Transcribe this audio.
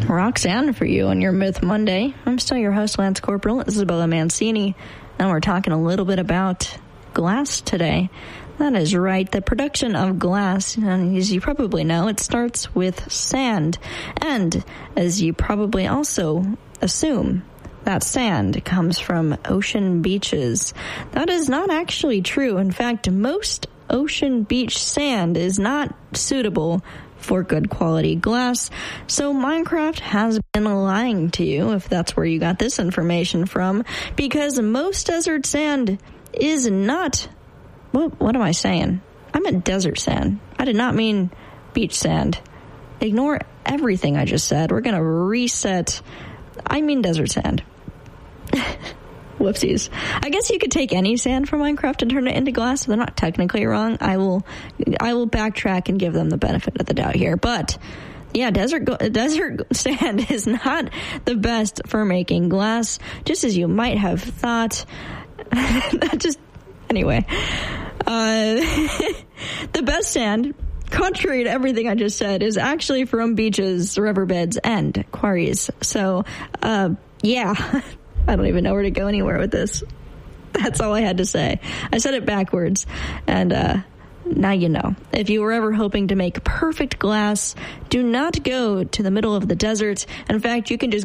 Roxanne for you on your Myth Monday. I'm still your host, Lance Corporal, Isabella Mancini, and we're talking a little bit about glass today. That is right. The production of glass, and as you probably know, it starts with sand. And as you probably also assume, that sand comes from ocean beaches. That is not actually true. In fact, most ocean beach sand is not suitable for good quality glass. So Minecraft has been lying to you, if that's where you got this information from, because most desert sand is not... What am I saying? I meant desert sand. I did not mean beach sand. Ignore everything I just said. We're going to reset. I mean desert sand. Whoopsies. I guess you could take any sand from Minecraft and turn it into glass, so they're not technically wrong. I will backtrack and give them the benefit of the doubt here. But yeah, desert sand is not the best for making glass, just as you might have thought. Anyway, the best sand, contrary to everything I just said, is actually from beaches, riverbeds, and quarries. So, yeah, I don't even know where to go anywhere with this. That's all I had to say. I said it backwards, and now you know. If you were ever hoping to make perfect glass, do not go to the middle of the desert. In fact, you can just